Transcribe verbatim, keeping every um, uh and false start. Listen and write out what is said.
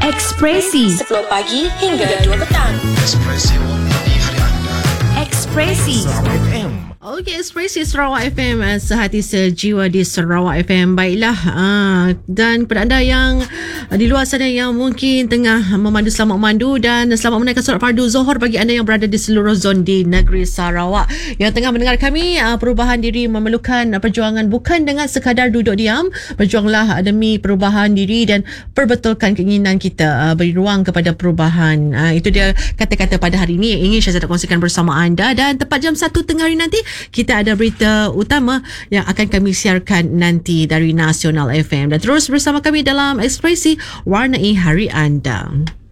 Ekspresi sepuluh pagi hingga dua petang. Ekspresi warna hari anda. Ekspresi Sarawak F M. Okey, Ekspresi Sarawak F M, eh, sehati sejiwa di Sarawak F M. Baiklah, uh, dan kepada anda yang uh, di luar sana yang mungkin tengah memandu, selamat memandu dan selamat menunaikan solat fardu Zohor bagi anda yang berada di seluruh zon di negeri Sarawak. Yang tengah mendengar kami, uh, perubahan diri memerlukan uh, perjuangan bukan dengan sekadar duduk diam. Berjuanglah uh, demi perubahan diri dan perbetulkan keinginan kita, uh, beri ruang kepada perubahan. Uh, itu dia kata-kata pada hari ini yang ingin Syazada kongsikan bersama anda. Dan tepat jam satu tengah hari nanti, kita ada berita utama yang akan kami siarkan nanti dari Nasional F M. Dan terus bersama kami dalam Ekspresi Warnai Hari Anda.